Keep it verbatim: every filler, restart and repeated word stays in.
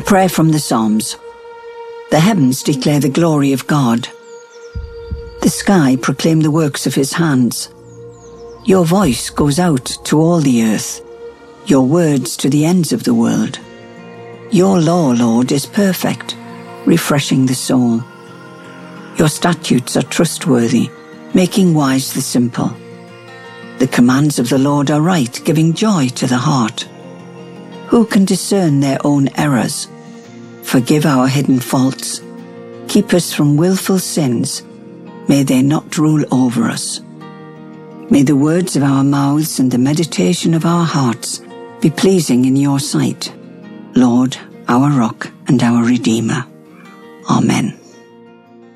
Prayer from the Psalms. The heavens declare the glory of God. The sky proclaim the works of his hands. Your voice goes out to all the earth, your words to the ends of the world. Your law, Lord, is perfect, refreshing the soul. Your statutes are trustworthy, making wise the simple. The commands of the Lord are right, giving joy to the heart. Who can discern their own errors? Forgive our hidden faults. Keep us from willful sins. May they not rule over us. May the words of our mouths and the meditation of our hearts be pleasing in your sight, Lord, our rock and our Redeemer. Amen.